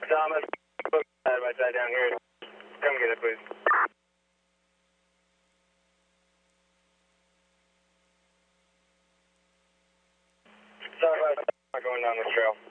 Thomas, side by side down here. Come get it, please. Side by side going down this trail.